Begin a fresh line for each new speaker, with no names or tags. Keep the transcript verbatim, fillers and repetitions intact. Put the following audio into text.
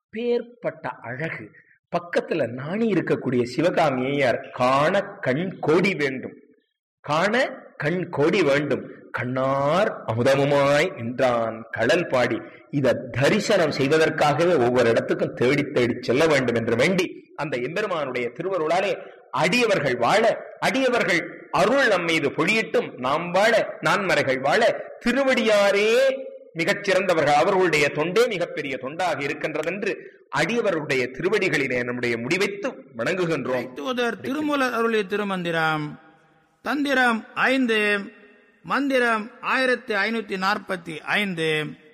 அப்பேற்பட்ட அழகு. பக்கத்துல நாணி இருக்கக்கூடிய சிவகாமியார் காண கண் கோடி வேண்டும், காண கண் கோடி வேண்டும், கண்ணார் அமுதமுமாய் நின்றான் கடல் பாடி. இத தரிசனம் செய்வதற்காகவே ஒவ்வொரு இடத்துக்கும் தேடி தேடி செல்ல வேண்டும் என்று வேண்டி அந்த எம்பெருமானுடைய திருவருளாலே அடியவர்கள் வாழ, அடியவர்கள் அருள் நம் மீது பொழியட்டும், நாம் வாழ, நான்மறைகள் வாழ, திருவடியாரே மிகச் சிறந்தவர்கள், அவர்களுடைய தொண்டே மிகப்பெரிய தொண்டாக இருக்கின்றது என்று அடியவர்களுடைய திருவடிகளிலே நம்முடைய முடிவைத்து வணங்குகின்றோம்.
திருமூலர் அருளிய திருமந்திரம் தந்திரம் ஐந்து, மந்திரம் ஆயிரத்தி ஐநூத்தி நாற்பத்தி ஐந்து.